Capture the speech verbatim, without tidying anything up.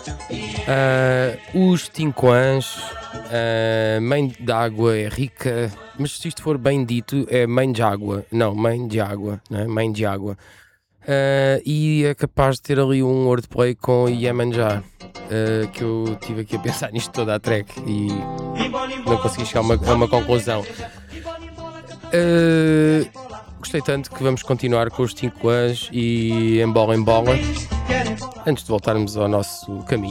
Ah, os tinquãs, a mãe d'água é rica, mas se isto for bem dito, é mãe de água. Não, mãe de água, não é? Mãe de água. Ah, e é capaz de ter ali um wordplay com Iemanjá, ah, que eu tive aqui a pensar nisto toda a track e não consegui chegar a uma, a uma conclusão. Ah, gostei tanto que vamos continuar com os tinquãs e embola em bola antes de voltarmos ao nosso caminho.